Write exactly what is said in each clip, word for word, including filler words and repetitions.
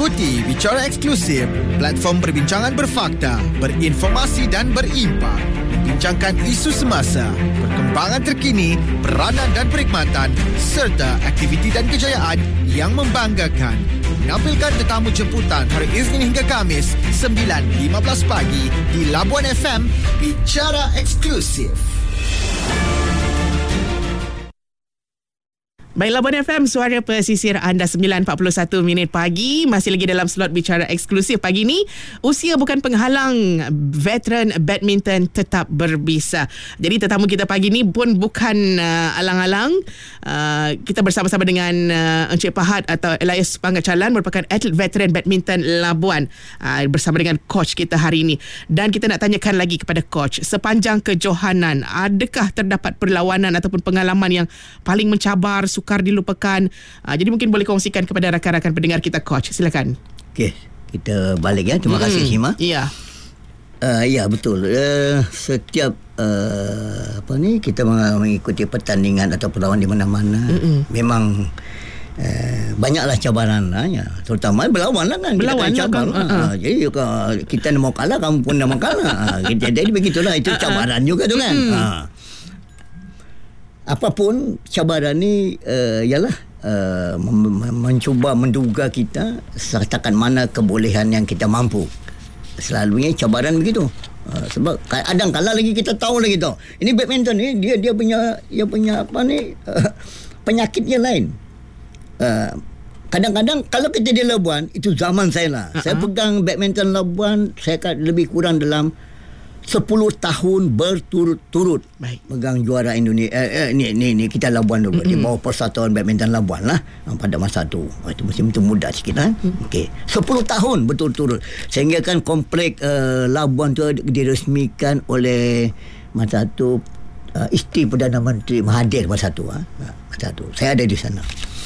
Ikuti Bicara Eksklusif, platform perbincangan berfakta, berinformasi dan berimpak. Membincangkan isu semasa, perkembangan terkini, peranan dan perkhidmatan serta aktiviti dan kejayaan yang membanggakan. Menampilkan tetamu jemputan hari Isnin hingga Khamis sembilan lima belas pagi di Labuan F M. Bicara Eksklusif. Baik, Labuan F M, suara pesisir anda sembilan empat puluh satu minit pagi. Masih lagi dalam slot Bicara Eksklusif pagi ni. Usia bukan penghalang, veteran badminton tetap berbisa. Jadi tetamu kita pagi ni pun bukan uh, alang-alang. Uh, kita bersama-sama dengan uh, Encik Pahat atau Elias Pangacalan, merupakan atlet veteran badminton Labuan, uh, bersama dengan coach kita hari ini. Dan kita nak tanyakan lagi kepada coach, sepanjang kejohanan, adakah terdapat perlawanan ataupun pengalaman yang paling mencabar, sukar dilupakan? Uh, jadi mungkin boleh kongsikan kepada rakan-rakan pendengar kita, coach. Silakan. Okey, kita balik ya. Terima hmm, kasih Hima. Ya. Uh, ya, betul. Uh, setiap uh, apa ni kita mengikuti pertandingan atau perlawanan di mana-mana, mm-mm. memang uh, banyaklah cabaran lah, ya. Terutama berlawan lah kan. Berlawan kita lah kan. Uh, uh. Jadi kalau kita nak mau kalah, kamu pun nak mau kalah. uh, jadi begitulah, itu cabaran juga tu kan. Uh. Apapun cabaran ni uh, ialah uh, mencuba menduga kita sertakan mana kebolehan yang kita mampu. Selalunya cabaran begitu. Uh, sebab kadang kala lagi kita tahu lagi tahu. Ini badminton ni dia dia punya dia punya apa ni uh, penyakitnya lain. Uh, kadang-kadang kalau kita di Labuan, itu zaman saya lah. Uh-huh. Saya pegang badminton Labuan, saya kat lebih kurang dalam sepuluh tahun berturut-turut. Baik. Pegang juara Indonesia. Eh, eh, ni, ni, ni kita Labuan dulu. Mm-hmm. Di bawah Persatuan Badminton Labuan lah. Pada masa tu. Oh, itu masih muda sikit lah. Mm. Okey. sepuluh tahun berturut-turut. Sehingga kan komplek uh, Labuan tu diresmikan oleh masa tu uh, isteri Perdana Menteri Mahathir masa tu. Ha? Masa tu. Saya ada di sana.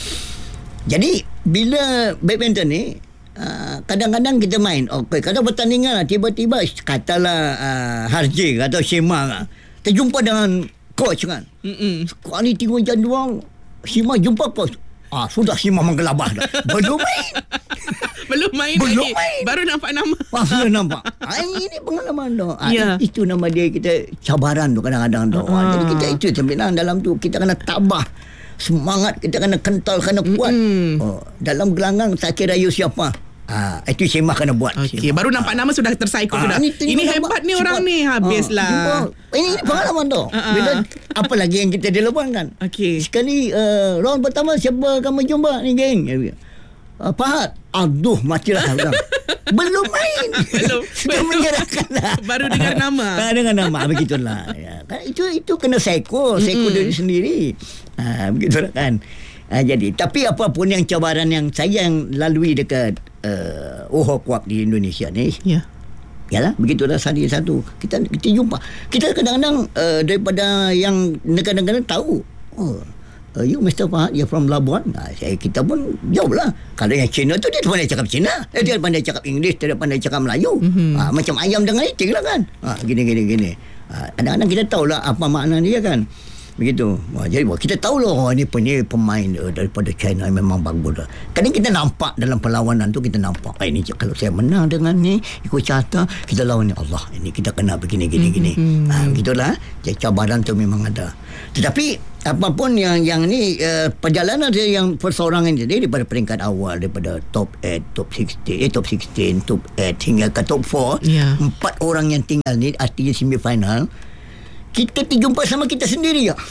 Jadi, bila badminton ni, Uh, kadang-kadang kita main okey, kalau pertandingan lah, tiba-tiba katalah uh, Harjik atau Shema lah, terjumpa dengan coach kan. Mm-mm. Sekali tiga jadual Shema jumpa coach, ah, sudah Shema menggelabah dah. Belum main. Belum main Belum lagi. Main. Baru nampak nama. Baru nampak. Ah, ini pengalaman tu. Ah, yeah. Itu nama dia, kita cabaran tu kadang-kadang tu. Uh-huh. Ah, jadi kita itu sebenarnya dalam tu kita kena tabah. Semangat kita kena kental, kena kuat. Mm-hmm. Oh, dalam gelanggang tak kira you siapa. Ah, itu Shema kena buat. Okey, baru nampak ah. nama sudah tersaikut ah, sudah. Ini, ini hebat ni orang ni, habislah. Ah, ini, ini pengalaman tu. Ah, bila apa lagi yang kita dilawan kan? Okey. Sekali uh, round pertama siapa kamu jumpa ni geng? Uh, Pahat. Aduh, matilah orang. Belum main. Belum. Sudah menyerahkan lah. Baru dengar nama. Baru dengar nama. Begitulah. Ya. Kan itu itu kena seko. Seko mm-hmm. diri sendiri. Ha, begitulah kan. Ha, jadi, tapi apapun yang cabaran yang saya yang lalui dekat uh, Oho Kuak di Indonesia ni. Ya. Yalah, begitulah satu satu. Kita kita jumpa. Kita kadang-kadang uh, daripada yang negara-negara tahu. Oh. Uh, you Mister Fahad, you're from Labuan. Nah, saya, kita pun jauh lah. Kalau yang Cina tu, dia pandai cakap Cina. Eh, dia pandai cakap Inggeris, dia pandai cakap Melayu. Mm-hmm. Ha, macam ayam dengan itik lah kan. Ha, gini, gini, gini. Ha, kadang-kadang kita tahulah apa makna dia kan. Begitu. Ha, jadi kita tahulah, oh, ini, ini pemain uh, daripada China memang bagus lah. Kadang kita nampak dalam perlawanan tu, kita nampak. Eh, ini kalau saya menang dengan ni, ikut carta, kita lawan ni. Allah, ini kita kena begini, gini, gini. Mm-hmm. Ha, begitulah. Jadi cabaran tu memang ada. Tetapi apapun yang yang ni uh, perjalanan dia yang perseorangan jadi daripada peringkat awal, daripada top eight, top sixteen, eh, top sixteen, top eight hingga ke top four, yeah. Empat orang yang tinggal ni artinya semifinal. Kita terjumpa sama kita sendiri ya.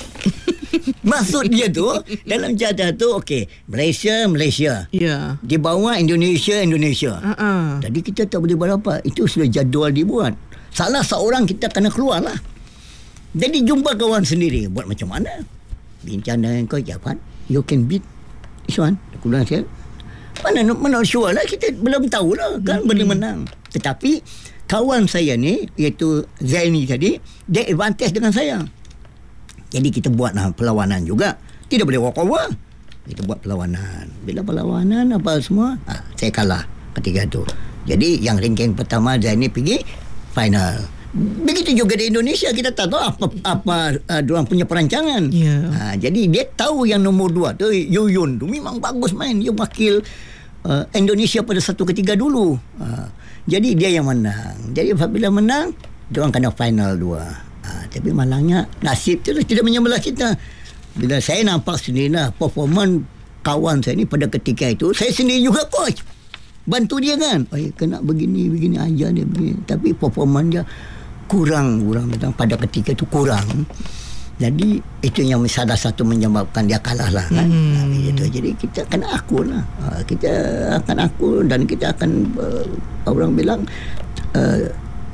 Maksud dia tu dalam jadwal tu okey, Malaysia, Malaysia. Ya. Yeah. Di bawah Indonesia, Indonesia. Uh-uh. Jadi kita tak boleh buat apa. Itu sudah jadual dibuat. Salah seorang kita kena keluar lah. Jadi jumpa kawan sendiri. Buat macam mana? Bincang dengan kau, Jafar, you can beat this one. Aku bilang saya, mana mana sure lah, kita belum tahu lah kan, mm-hmm. boleh menang. Tetapi kawan saya ni, iaitu Zaini tadi, dia advantage dengan saya. Jadi kita buat lah perlawanan juga. Tidak boleh walk over. Kita buat perlawanan. Bila perlawanan apa semua, ha, saya kalah ketika tu. Jadi yang ranking pertama Zaini pergi final. Begitu juga di Indonesia, kita tak tahu apa apa uh, diorang punya perancangan. Yeah. Ha, jadi dia tahu yang nombor dua tu Yuyun tu memang bagus main. Dia wakil uh, Indonesia pada satu ketiga dulu. Uh, jadi dia yang menang. Jadi apabila menang, diorang kena final dua. Uh, tapi malangnya nasib tu tidak menyebelah kita. Bila saya nampak sendirilah performan kawan saya ni pada ketika itu, saya sendiri juga coach. Bantu dia kan. Oh, kena begini, begini aja dia begini. Tapi performan dia kurang, kurang pada ketika itu kurang. Jadi itu yang salah satu menyebabkan dia kalah lah kan. Hmm. Nah, gitu. Jadi kita akan akul lah. Kita akan akul dan kita akan uh, orang bilang uh,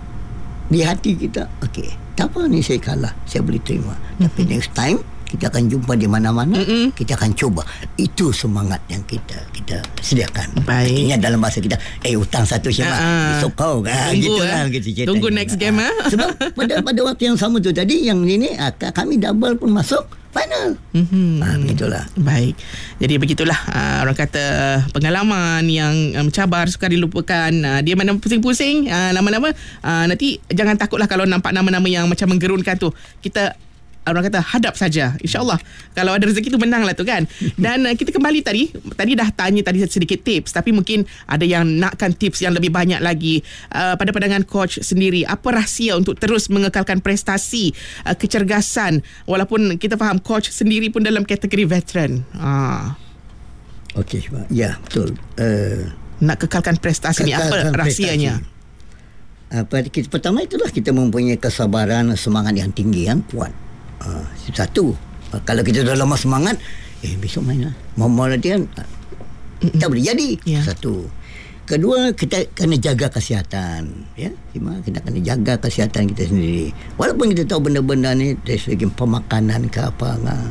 di hati kita, okey, tak apa ni saya kalah, saya boleh terima. Hmm. Tapi next time kita akan jumpa di mana-mana. Mm-mm. Kita akan cuba. Itu semangat yang kita kita sediakan. Baik. Artinya dalam bahasa kita, eh hutang satu siapa? Uh, Besok kau kan. Tunggu, gitu eh. lah. Gitu, tunggu next game. Uh, sebab pada pada waktu yang sama tu tadi, yang ini uh, kami double pun masuk final. Mm-hmm. Uh, begitulah. Baik. Jadi begitulah uh, orang kata pengalaman yang uh, mencabar sukar dilupakan. Uh, dia mana pusing-pusing uh, nama-nama. Uh, nanti jangan takutlah kalau nampak nama-nama yang macam menggerunkan tu. Kita orang kata hadap saja, InsyaAllah kalau ada rezeki tu menanglah tu kan. Dan uh, kita kembali tadi Tadi dah tanya tadi sedikit tips, tapi mungkin ada yang nakkan tips yang lebih banyak lagi. uh, Pada pandangan coach sendiri, apa rahsia untuk terus mengekalkan prestasi, uh, kecergasan, walaupun kita faham coach sendiri pun dalam kategori veteran. uh. Okey, ya betul. uh, Nak kekalkan prestasi ni apa rahsianya? Apa, kita, pertama itulah kita mempunyai kesabaran, semangat yang tinggi, yang kuat. Uh, satu, uh, kalau kita dah lama semangat, eh besok main lah, mau mau latihan, uh, tak boleh jadi. Yeah. Satu. Kedua, kita kena jaga kesihatan, ya. Cuma kita kena jaga kesihatan kita sendiri. Walaupun kita tahu benda-benda ni dari segi pemakanan ke apa, nah.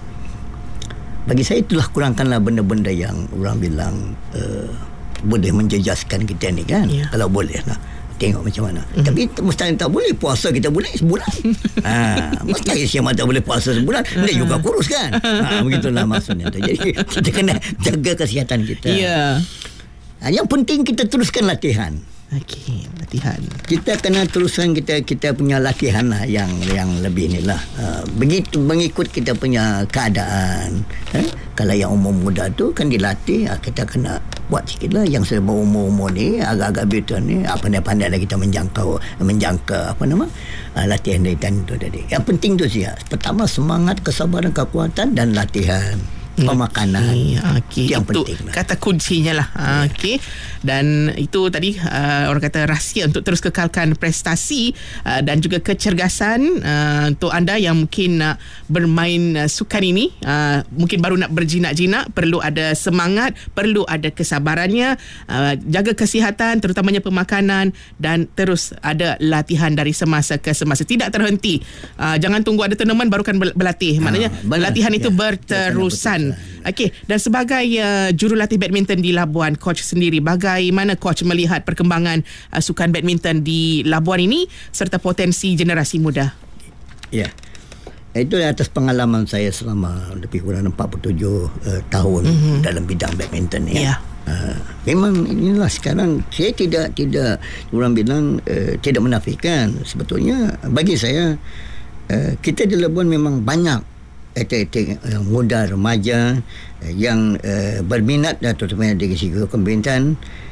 Bagi saya itulah kurangkanlah benda-benda yang orang bilang uh, boleh menjejaskan kita ni kan. Yeah. Kalau boleh lah. Tengok macam mana. Mm-hmm. Tapi mustahil tak boleh puasa kita boleh sebulan. ha, mustahil siapa tak boleh puasa sebulan. Dia juga kurus kan. Ha, begitulah maksudnya. Jadi kita kena jaga kesihatan kita. Ya. Yeah. Ha, yang penting kita teruskan latihan. Okey, latihan. Kita kena teruskan kita kita punya latihan lah yang yang lebih ni lah. Uh, begitu mengikut kita punya keadaan. Eh? Kalau yang umur muda tu kan dilatih, uh, kita kena buat sikit lah. Yang sudah berumur-umur ni, agak-agak veteran ni, uh, pandai-pandai lah kita menjangkau, menjangka apa nama, uh, latihan latihan tu tadi. Yang penting tu sih. Pertama semangat, kesabaran, kekuatan dan latihan. Pemakanan. Okay. Yang itu penting lah. Kata kuncinya lah. Yeah. Okey. Dan itu tadi uh, orang kata rahsia untuk terus kekalkan prestasi uh, dan juga kecergasan uh, untuk anda yang mungkin uh, bermain uh, sukan ini, uh, mungkin baru nak berjinak-jinak, perlu ada semangat, perlu ada kesabarannya, uh, jaga kesihatan terutamanya pemakanan, dan terus ada latihan dari semasa ke semasa, tidak terhenti. Uh, jangan tunggu ada tournament baru kan berlatih. Maknanya ha, latihan itu ya, berterusan. Okey, dan sebagai uh, jurulatih badminton di Labuan, coach sendiri, bagaimana coach melihat perkembangan uh, sukan badminton di Labuan ini serta potensi generasi muda? Ya. Itu atas pengalaman saya selama lebih kurang empat puluh tujuh uh, tahun mm-hmm. dalam bidang badminton ya. Yeah. Uh, memang inilah sekarang saya tidak tidak orang bilang uh, tidak menafikan, sebetulnya bagi saya uh, kita di Labuan memang banyak atlet-atlet uh, muda, remaja uh, yang uh, berminat dan terutama dari segi kepemimpinan.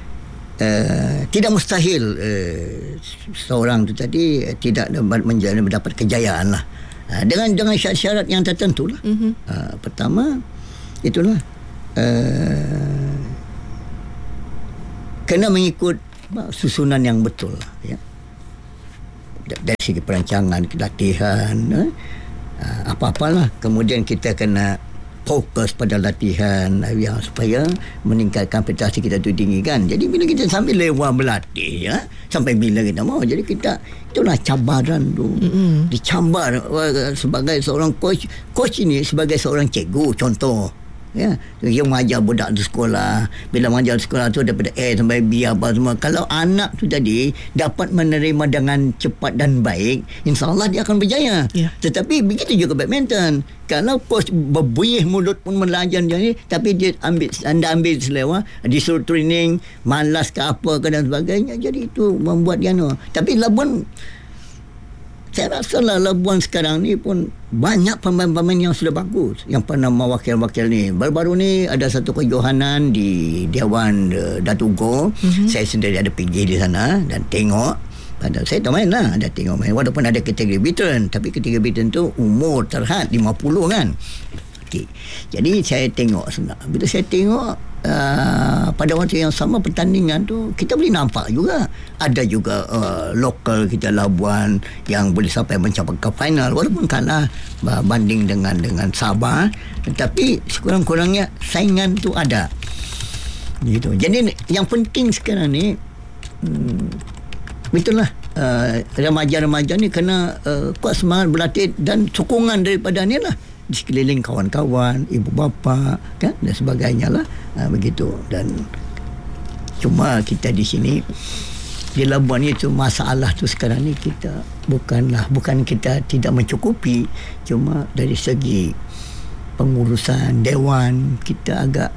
Uh, tidak mustahil uh, seorang itu tadi uh, tidak dapat menjadi mendapat kejayaan lah, uh, dengan dengan syarat-syarat yang tertentu lah. Mm-hmm. Uh, pertama itulah uh, kena mengikut susunan yang betul lah, ya. Dari segi perancangan, latihan, uh, Uh, apa-apalah. Kemudian kita kena fokus pada latihan yang supaya meningkatkan prestasi kita tu tinggi kan. Jadi bila kita sambil lewat berlatih ya, sampai bila kita mau, jadi kita itulah cabaran tu. Mm-hmm. Dicabar uh, sebagai seorang coach. Coach ini sebagai seorang cikgu contoh. Ya, dia mengajar budak di sekolah. Bila mengajar di sekolah tu daripada A sampai B apa semua. Kalau anak tu tadi dapat menerima dengan cepat dan baik, insya-Allah dia akan berjaya. Yeah. Tetapi begitu juga badminton. Kalau coach berbuih mulut pun melajar dia ni, tapi dia ambil anda ambil selewa, disuruh training, malas ke apa ke dan sebagainya. Jadi itu membuat dia no. Tapi Labuan saya rasa lah Labuan sekarang ni pun banyak pemain-pemain yang sudah bagus yang pernah mewakil-wakil ni. Baru-baru ni ada satu kejohanan di Dewan uh, Datuk Go. Mm-hmm. Saya sendiri ada pergi di sana dan tengok. Pada saya tak main lah, ada tengok main. Walaupun ada kategori veteran, tapi kategori veteran tu umur terhad lima puluh kan. Okay. Jadi saya tengok sebenarnya. Bila saya tengok uh, pada waktu yang sama pertandingan tu, kita boleh nampak juga ada juga uh, lokal kita Labuan yang boleh sampai mencapai ke final walaupun kalah uh, banding dengan dengan Sabah, tetapi sekurang-kurangnya saingan tu ada. Gitu. Jadi yang penting sekarang ni hmm, itulah uh, remaja-remaja ni kena uh, kuat semangat berlatih dan sokongan daripada ni lah di sekeliling kawan-kawan, ibu bapa kan dan sebagainya lah, ha, begitu. Dan cuma kita di sini di Labuan itu masalah tu sekarang ni kita bukanlah bukan kita tidak mencukupi, cuma dari segi pengurusan dewan kita agak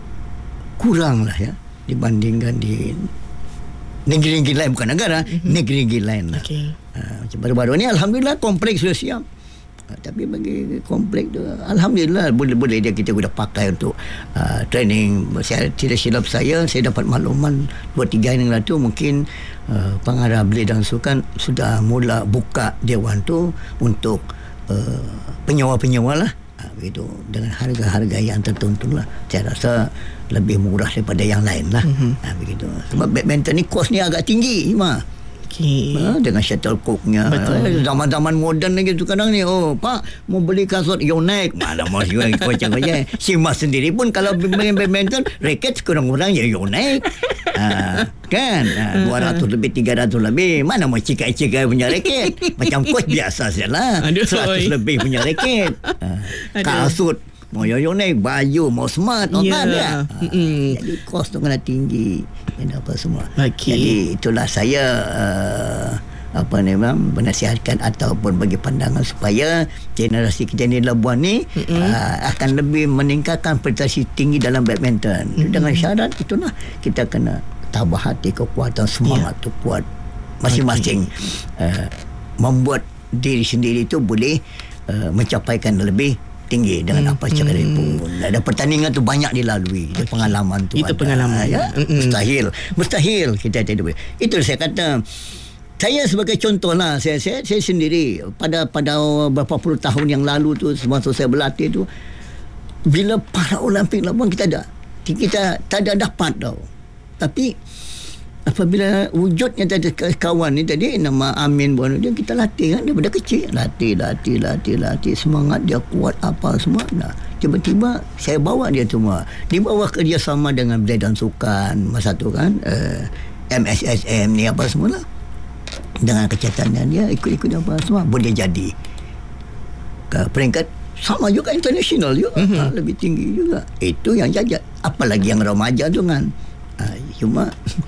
kurang lah ya dibandingkan di negeri-negeri lain, bukan negara, mm-hmm. negeri-negeri lain lah. Okay. Ha, macam baru-baru ni alhamdulillah kompleks sudah siap. Tapi bagi komplek tu alhamdulillah boleh-boleh dia kita sudah pakai untuk uh, training. Saya tidak silap saya saya dapat makluman dua tiga hari yang lalu mungkin uh, pengarah Belia dan Sukan sudah mula buka dewan tu untuk uh, penyewa-penyewa lah, uh, begitu, dengan harga-harga yang tertentu lah. Saya rasa lebih murah daripada yang lain lah, mm-hmm. uh, begitu. Sebab badminton ni kos ni agak tinggi mah. Okay. Ha, dengan shuttlecocknya. Betul. Zaman-zaman moden lagi tu kadang ni, oh pak mau beli kasut Yonex, mana mau sih kocak-kocak. Si Mas sendiri pun kalau main badminton raket kurang-kurang ya Yonex. Ha, kan ha, dua ratus lebih tiga ratus lebih, mana mau cikai-cikai punya raket. Macam coach biasa sajalah, seratus lebih punya raket. Ha, kasut mau Yonex, baju mau smart, yeah. Kan ya. Ha, jadi kos tu kena tinggi dan apa semua. Okay. Jadi itulah saya uh, apa ni memang menasihatkan ataupun bagi pandangan supaya generasi kita ni Labuan ni uh, akan lebih meningkatkan prestasi tinggi dalam badminton. Mm-hmm. Dengan syarat itulah kita kena tabah hati, kekuatan semangat yeah. tu kuat masing-masing, okay. uh, membuat diri sendiri tu boleh uh, mencapaikan lebih tinggi dengan hmm. apa cakap dia pun. Ada pertandingan tu banyak dilalui, okay. pengalaman tu itu ada. Pengalaman ya? Mm-mm. Mustahil Mustahil kita tidak boleh. Itu saya kata, saya sebagai contoh lah, saya, saya, saya sendiri pada pada beberapa puluh tahun yang lalu tu semasa saya berlatih tu, bila para Olimpik Labuan kita ada kita tak ada dapat tau, tapi apabila wujudnya tadi kawan ni tadi nama Amin Buanu dia, kita latih kan daripada kecil, latih latih latih latih semangat dia kuat apa semua. Nah tiba-tiba saya bawa dia semua, dibawa kerjasama dengan Belia dan Sukan masa tu kan, uh, M S S M ni apa semua lah, dengan kecatannya dia ikut-ikut apa semua boleh jadi ke peringkat sama juga international juga, mm-hmm. ha, lebih tinggi juga. Itu yang jajat, apalagi yang remaja tu kan. Ha, cuma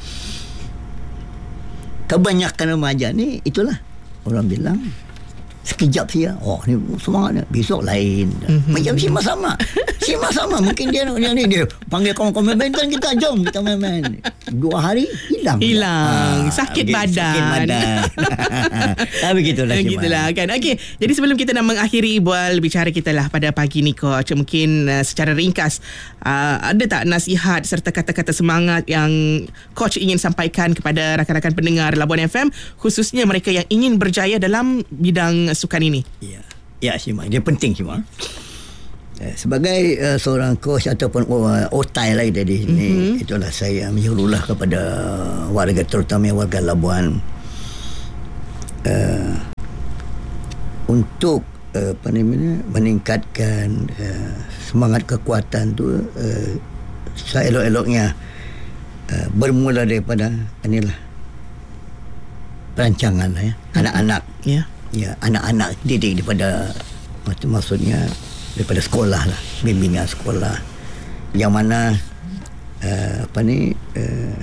kebanyakan remaja ni itulah orang bilang sekejap saja, oh ni semangat dia, besok lain. Mm-hmm. Macam si Mas sama si Mas sama mungkin dia dia ni dia panggil kawan-kawan badminton kita, jom kita main-main, dua hari hilang hilang ha, sakit, badan. sakit badan ha, begitulah begitulah kan. Okey, jadi sebelum kita nak mengakhiri bual bicara kita lah pada pagi ni coach, mungkin uh, secara ringkas uh, ada tak nasihat serta kata-kata semangat yang coach ingin sampaikan kepada rakan-rakan pendengar Labuan F M, khususnya mereka yang ingin berjaya dalam bidang sukan ini? Ya, ya Syima, dia penting Syima. Sebagai uh, seorang coach ataupun uh, otai lah dari sini, mm-hmm. itulah saya menyuruhlah kepada warga, terutama warga Labuan, uh, untuk uh, apa namanya meningkatkan uh, semangat kekuatan tu, uh, seelok-eloknya uh, bermula daripada inilah perancangan lah ya, mm-hmm. anak-anak. Ya. Yeah. Ya, anak-anak didik daripada maksudnya daripada sekolah lah, bimbingan sekolah yang mana uh, apa ni uh,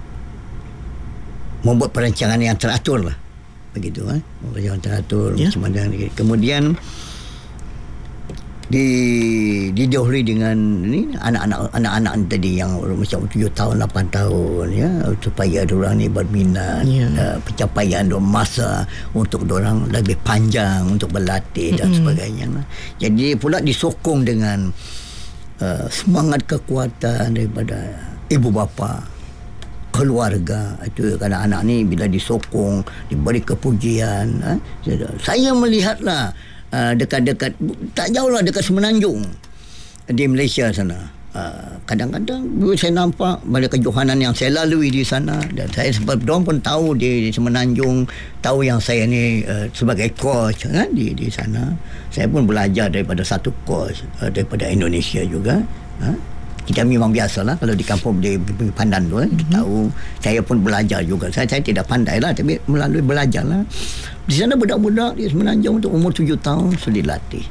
membuat perancangan yang teratur lah, begitu eh, perancangan teratur, yeah. macam mana. Kemudian di didahului dengan ni anak-anak anak-anak tadi yang macam tujuh tahun lapan tahun ya, supaya diorang ni berminat, yeah. uh, pencapaian diorang masa untuk diorang lebih panjang untuk berlatih dan mm-hmm. sebagainya. Jadi pula disokong dengan uh, semangat kekuatan daripada ibu bapa, keluarga. Itu kerana anak ni bila disokong, diberi kepujian, eh, saya melihatlah uh, dekat-dekat, tak jauh lah dekat Semenanjung di Malaysia sana. Uh, kadang-kadang saya nampak pada kejohanan yang saya lalui di sana, dan saya sebab diorang pun tahu di, di Semenanjung, tahu yang saya ni uh, sebagai coach kan, di di sana. Saya pun belajar daripada satu coach uh, daripada Indonesia juga. Uh, kita memang biasalah kalau di kampung di, di Pandan tu, eh, kita mm-hmm. tahu. Saya pun belajar juga. Saya saya tidak pandai lah, tapi melalui belajar lah. Di sana budak-budak di Semenanjung untuk umur tujuh tahun sudah dilatih.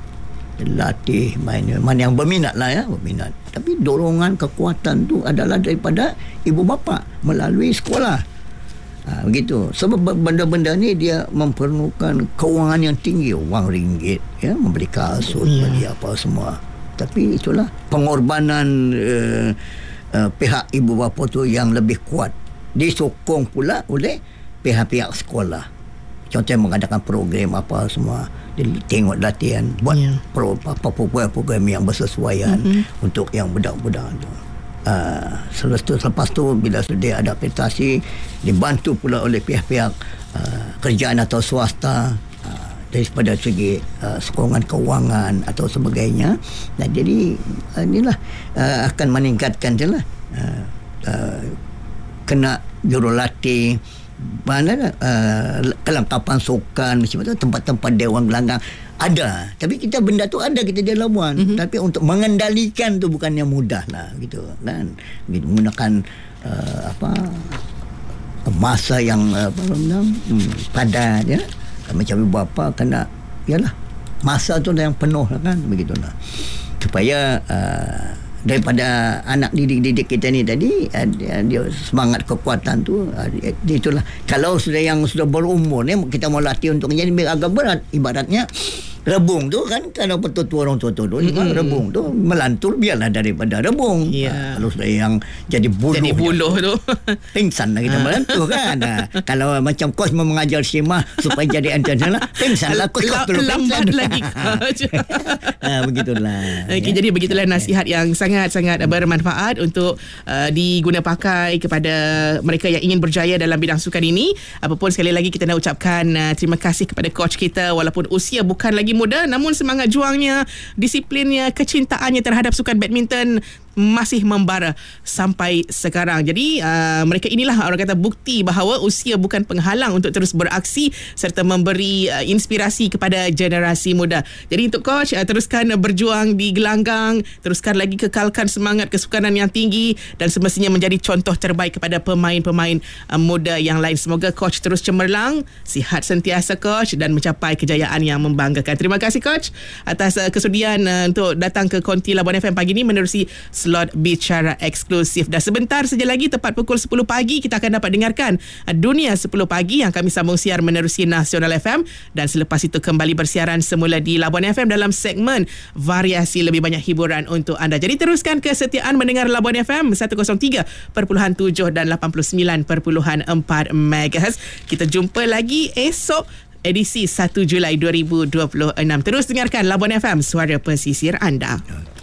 Latih main, main yang berminat lah ya, berminat. Tapi dorongan kekuatan tu adalah daripada ibu bapa melalui sekolah. Ha, begitu. Sebab benda-benda ni dia memerlukan kewangan yang tinggi, wang ringgit ya, membeli kasut, yeah. beli apa semua. Tapi itulah pengorbanan uh, uh, pihak ibu bapa tu yang lebih kuat, disokong pula oleh pihak-pihak sekolah. Contohnya mengadakan program apa semua, dia tengok latihan, buat yeah. pro, apa, program-program yang bersesuaian mm-hmm. untuk yang budak-budak tu. Uh, selepas tu selepas tu bila sudah adaptasi, dibantu pula oleh pihak-pihak uh, kerajaan atau swasta uh, daripada segi uh, sokongan kewangan atau sebagainya. Nah, jadi uh, inilah uh, akan meningkatkan je lah. Uh, uh, kena jurulatih, mana uh, kelengkapan sukan macam tu, tempat-tempat dewan gelanggang ada, tapi kita benda tu ada kita di Labuan, mm-hmm. tapi untuk mengendalikan tu bukan yang mudah lah gitu kan, menggunakan uh, apa masa yang uh, apa namanya hmm, padat ya, macam ibu bapa kena yalah masa tu yang penuh lah kan, begitulah supaya uh, daripada anak didik-didik kita ni tadi uh, dia, dia semangat kekuatan tu uh, itulah. Kalau sudah yang sudah berumur ni kita mau latih untuk menjadi agak berat, ibaratnya rebung tu kan, kalau betul-betul orang tua tu mm-hmm. rebung tu melantur, biarlah daripada rebung. Yeah. Uh, kalau sudah yang jadi buluh, jadi buluh tu pingsan lah kita melantur kan. Uh, kalau macam coach mau mengajar Syimah supaya jadi internasional, pingsan lah coach tu lambat lagi coach. uh, begitulah. Okay, ya. Jadi begitulah nasihat yang sangat-sangat bermanfaat untuk uh, diguna pakai kepada mereka yang ingin berjaya dalam bidang sukan ini. Apapun, sekali lagi kita nak ucapkan uh, terima kasih kepada coach kita, walaupun usia bukan lagi muda, namun semangat juangnya, disiplinnya, kecintaannya terhadap sukan badminton masih membara sampai sekarang. Jadi uh, mereka inilah orang kata bukti bahawa usia bukan penghalang untuk terus beraksi serta memberi uh, inspirasi kepada generasi muda. Jadi untuk coach, uh, teruskan berjuang di gelanggang, teruskan lagi kekalkan semangat kesukanan yang tinggi dan semestinya menjadi contoh terbaik kepada pemain-pemain uh, muda yang lain. Semoga coach terus cemerlang, sihat sentiasa coach, dan mencapai kejayaan yang membanggakan. Terima kasih coach atas uh, kesudian uh, untuk datang ke Konti Labuan F M pagi ini menerusi slot bicara eksklusif. Dan sebentar saja lagi, tepat pukul sepuluh pagi, kita akan dapat dengarkan Dunia sepuluh pagi yang kami sambung siar menerusi Nasional F M, dan selepas itu kembali bersiaran semula di Labuan F M dalam segmen variasi lebih banyak hiburan untuk anda. Jadi teruskan kesetiaan mendengar Labuan F M seratus tiga perpuluhan tujuh dan lapan puluh sembilan perpuluhan empat megahertz. Kita jumpa lagi esok edisi satu Julai dua ribu dua puluh enam. Terus dengarkan Labuan F M, suara pesisir anda.